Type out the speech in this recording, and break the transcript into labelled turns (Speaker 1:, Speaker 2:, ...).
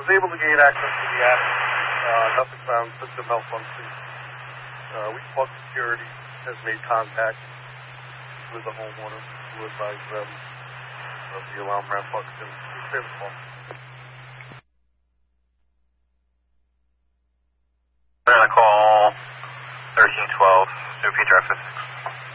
Speaker 1: was able to gain access to the attic. Nothing found, system malfunction. We called security, has made contact with the homeowner who advised them of the alarm malfunction. We the call.
Speaker 2: We're going to call 1312, New Traffic.